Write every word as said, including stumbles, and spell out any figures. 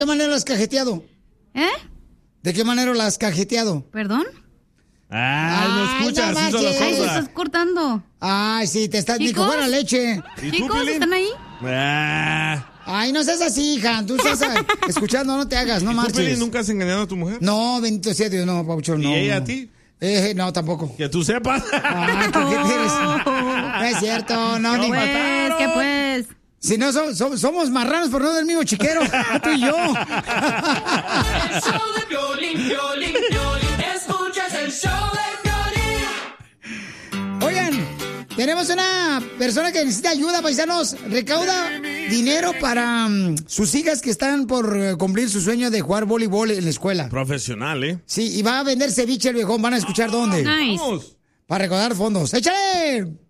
qué manera lo has cajeteado? ¿Eh? ¿De qué manera lo has cajeteado? ¿Perdón? Ay, no escuchas, no así son las manches. Ay, se cosas. estás cortando. Ay, sí, te estás... Ni que ¿Chicos? fuera leche. ¿Y tú, Chicos, Piolín? ¿están ahí? Ah. Ay, no seas así, hija. Tú estás ah, escuchando, no te hagas, no ¿Y tú, Piolín, marches. nunca has engañado a tu mujer? No, bendito sea Dios, no, Pabuchón, no. ¿Y ella no. a ti? Eh, no, tampoco. Que tú sepas. Ay, ¿por qué tienes? No es cierto, no, ni... Pues, ¿qué pues? Si no, so- so- somos marranos, pero no del mismo chiquero. Tú y yo. El show de Piolín, Piolín, Piolín. Escuchas el show de Piolín. Oigan, tenemos una persona que necesita ayuda, paisanos. Recauda dinero para mm, sus hijas que están por eh, cumplir su sueño de jugar voleibol en la escuela. Profesional, ¿eh? Sí, y va a vender ceviche el viejón. Van a escuchar dónde. Nice. Vamos. Para recaudar fondos. ¡Échale!